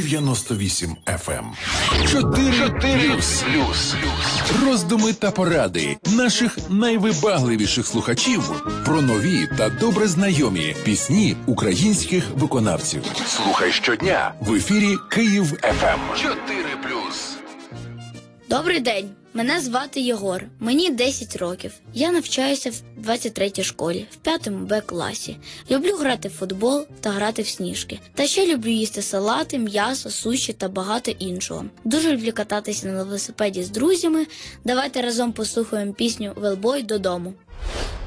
98 FM. 4+. Роздуми та поради наших найвибагливіших слухачів про нові та добре знайомі пісні українських виконавців. Слухай щодня в ефірі Київ ФМ. 4+. Добрий день. Мене звати Єгор. Мені 10 років. Я навчаюся в 23-й школі, в 5-му Б-класі. Люблю грати в футбол та грати в сніжки. Та ще люблю їсти салати, м'ясо, суші та багато іншого. Дуже люблю кататися на велосипеді з друзями. Давайте разом послухаємо пісню «Велбой додому».